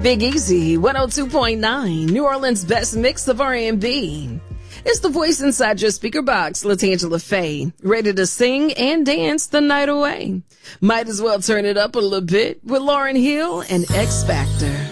Big Easy, 102.9, New Orleans' best mix of R&B. It's the voice inside your speaker box, LaTangela Faye, ready to sing and dance the night away. Might as well turn it up a little bit with Lauryn Hill and X Factor.